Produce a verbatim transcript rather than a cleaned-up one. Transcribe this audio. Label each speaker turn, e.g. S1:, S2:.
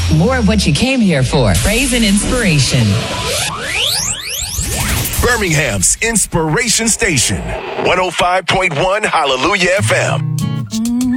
S1: More of what you came here for. Praise and inspiration.
S2: Birmingham's Inspiration Station. one oh five point one Hallelujah F M.